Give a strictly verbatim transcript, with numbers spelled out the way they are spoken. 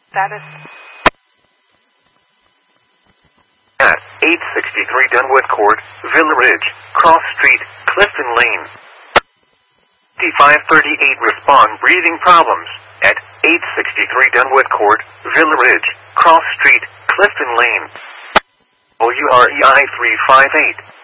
That is... At eight sixty-three Dunwood Court, Villa Ridge, Cross Street, Clifton Lane. fifty-five thirty-eight respond breathing problems. At eight sixty-three Dunwood Court, Villa Ridge, Cross Street, Clifton Lane. O U R E I three five eight.